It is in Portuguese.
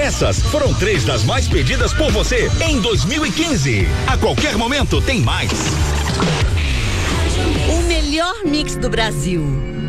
Essas foram 3 das mais pedidas por você em 2015. A qualquer momento tem mais. O melhor mix do Brasil.